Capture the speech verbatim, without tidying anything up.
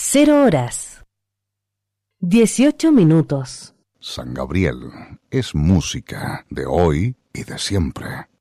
Cero horas. Dieciocho minutos. San Gabriel es música de hoy y de siempre.